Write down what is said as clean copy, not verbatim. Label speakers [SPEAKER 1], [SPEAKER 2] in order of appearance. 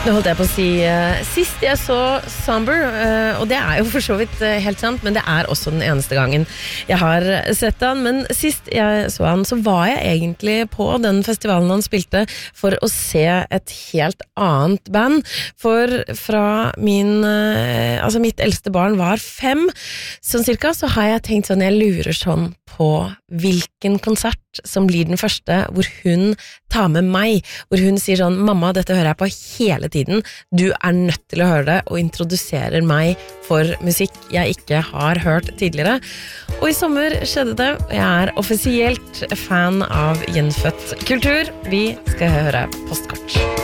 [SPEAKER 1] Nå holdt jeg på å si sist jeg så Somber, og det jo for så vidt helt sant, men det også den eneste gangen jeg har sett han. Men sist jeg så han, så var jeg egentlig på den festivalen han spilte for å se et helt annet band. For fra mitt eldste barn var 5, sånn cirka, så har jeg tenkt sånn, jeg lurer sånn på hvilken konsert som blir den første hvor hun tar med meg, hvor hun sier sånn, mamma, dette hører jeg på hele tiden, du nødt til å høre det, og introduserer meg for musikk jeg ikke har hørt tidligere. Og i sommer skjedde det, og jeg offisielt fan av gjenfødt kultur. Vi skal høre Postkort.